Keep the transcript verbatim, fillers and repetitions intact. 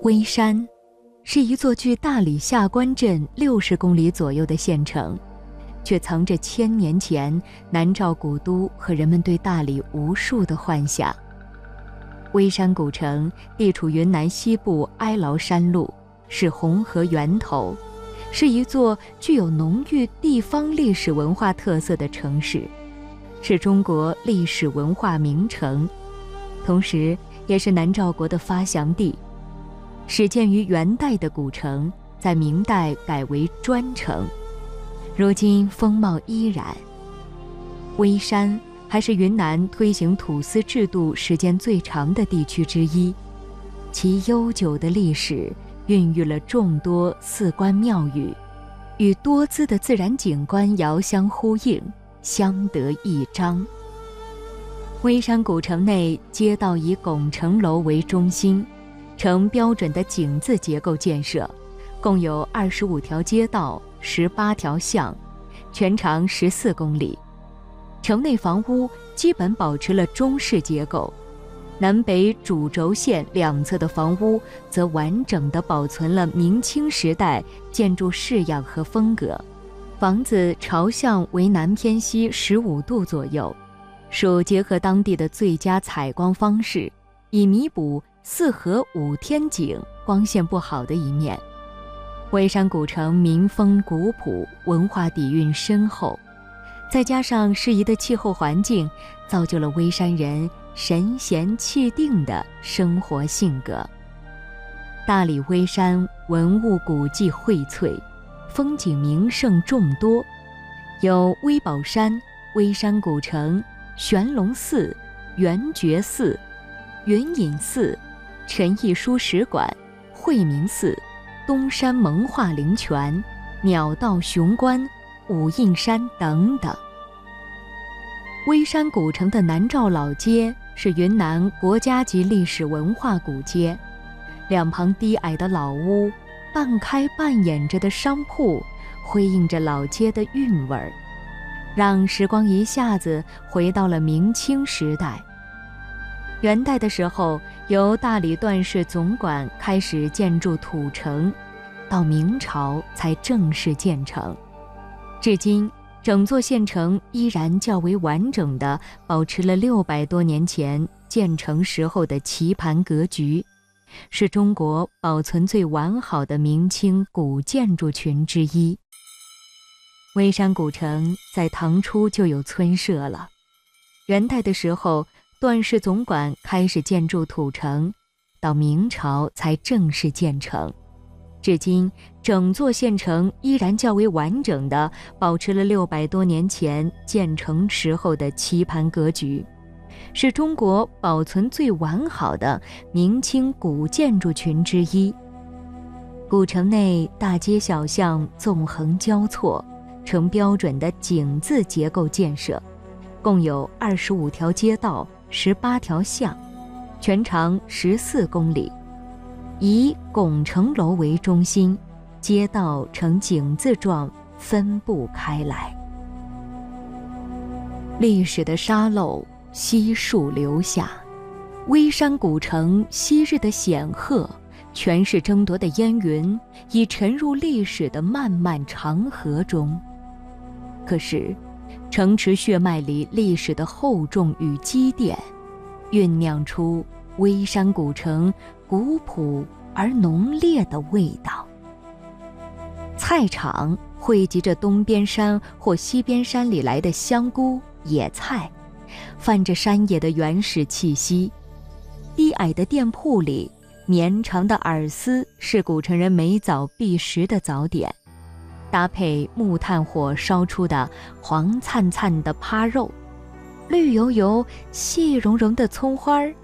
微山是一座距大理下关镇六十公里左右的县城，却藏着千年前南诏古都和人们对大理无数的幻想。微山古城地处云南西部哀牢山路，是红河源头，是一座具有浓郁地方历史文化特色的城市，是中国历史文化名城，同时也是南诏国的发祥地。始建于元代的古城，在明代改为砖城，如今风貌依然。微山还是云南推行土司制度时间最长的地区之一，其悠久的历史孕育了众多寺观庙宇，与多姿的自然景观遥相呼应，相得益彰。微山古城内街道以拱城楼为中心，呈标准的井字结构建设，共有二十五条街道，十八条巷，全长十四公里。城内房屋基本保持了中式结构，南北主轴线两侧的房屋则完整地保存了明清时代建筑式样和风格。房子朝向为南偏西十五度左右，属结合当地的最佳采光方式，以弥补四合五天井光线不好的一面。微山古城民风古朴，文化底蕴深厚，再加上适宜的气候环境，造就了微山人神闲气定的生活性格。大理微山文物古迹荟萃，风景名胜众多，有微宝山、微山古城、玄龙寺、圆觉寺、云隐寺、陈毅书史馆、惠民寺、东山蒙化灵泉、鸟道雄关、五印山等等。微山古城的南诏老街是云南国家级历史文化古街，两旁低矮的老屋，半开半掩着的商铺，辉映着老街的韵味儿，让时光一下子回到了明清时代。元代的时候，由大理段氏总管开始建筑土城，到明朝才正式建成。至今，整座县城依然较为完整地保持了六百多年前建成时候的棋盘格局，是中国保存最完好的明清古建筑群之一。微山古城在唐初就有村舍了，元代的时候，段氏总管开始建筑土城，到明朝才正式建成。至今，整座县城依然较为完整地保持了六百多年前建成时候的棋盘格局，是中国保存最完好的明清古建筑群之一。古城内大街小巷纵横交错，呈标准的井字结构建设，共有二十五条街道，十八条巷，全长十四公里。以拱城楼为中心，街道呈井字状分布开来。历史的沙漏悉数留下，微山古城昔日的显赫，权势争夺的烟云，已沉入历史的漫漫长河中。可是，城池血脉里历史的厚重与积淀，酝酿出微山古城古朴而浓烈的味道。菜场汇集着东边山或西边山里来的香菇、野菜，泛着山野的原始气息。低矮的店铺里，绵长的饵丝是古城人每早必食的早点，搭配木炭火烧出的黄灿灿的趴肉，绿油油细绒绒的葱花儿